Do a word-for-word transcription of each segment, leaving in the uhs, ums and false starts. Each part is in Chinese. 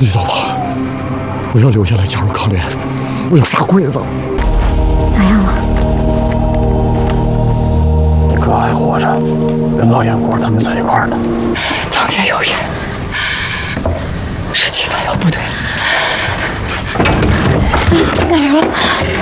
你走吧，我要留下来加入抗联，我要杀鬼子。 咋样了？ 你哥还活着，跟老燕国他们在一块儿呢。 苍天有眼，十七三幺部队哪儿了？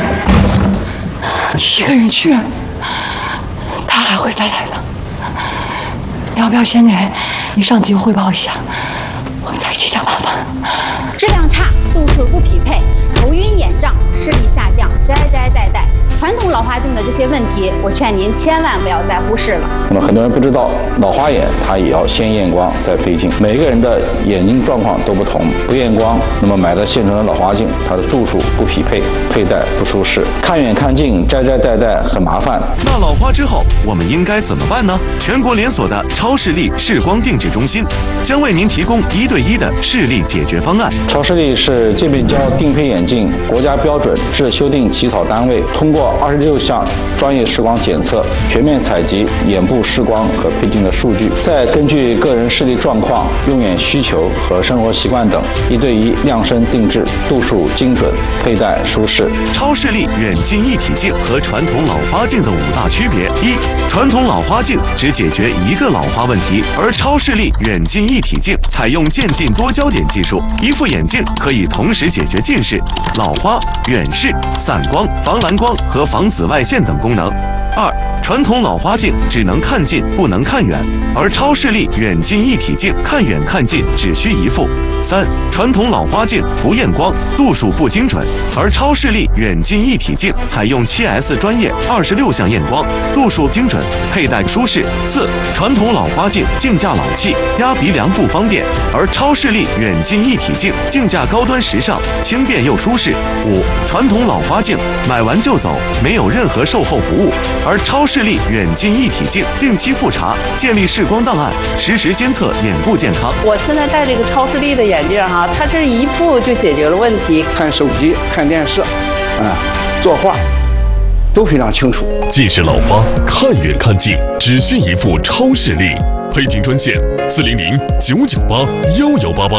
你一个人去，他还会再来的。要不要先给你上级汇报一下？我们再一起想办法。 质量差，度数不匹配，头晕眼胀，视力下降，摘摘带带，传统老花镜的这些问题，我劝您千万不要再忽视了。 那么很多人不知道，老花眼它也要先验光再配镜，每个人的眼睛状况都不同，不验光，那么买的现成的老花镜，它的度数不匹配，佩戴不舒适，看远看近，摘摘带带很麻烦。 那老花之后，我们应该怎么办呢？全国连锁的超视力视光定制中心将为您提供一对一的视力解决方案。 超视力是界面胶定配眼镜国家标准制修订起草单位，通过二十六项专业视光检测，全面采集眼部视光和配镜的数据，再根据个人视力状况、用眼需求和生活习惯等，一对一量身定制，度数精准，佩戴舒适。 超视力远近一体镜和传统老花镜的五大区别：一、传统老花镜只解决一个老花问题，而超视力远近一体镜采用渐进多焦点技术，一副眼镜可以同时解决近视、老花、远视、散光、防蓝光和防紫外线等功能。二、传统老花镜只能看近不能看远，而超视力远近一体镜看远看近只需一副。三、传统老花镜不验光，度数不精准，而超视力远近一体镜采用 七 S 专业二十六项验光，度数精准，佩戴舒适。四、传统老花镜镜架老气，压鼻梁不方便，而超视力远近一体镜镜架高端时尚，轻便又舒适。五、传统老花镜买完就走，没有任何售后服务，而超视力远近一体镜定期复查，建立视光档案，实时监测眼部健康。 我现在戴这个超视力的眼镜哈，它这一副就解决了问题。 看手机、看电视，啊，作画都非常清楚。 近视老花，看远看近，只需一副超视力。配镜专线：四零零九九八幺幺八八。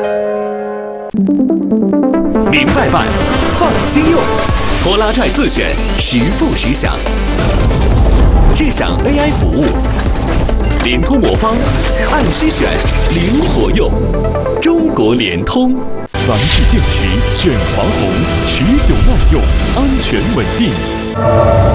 明白办，放心用。拖拉拽自选，实付实享。智享 A I 服务，联通魔方，按需选，灵活用。中国联通。 蓝智电池选华虹，持久耐用，安全稳定。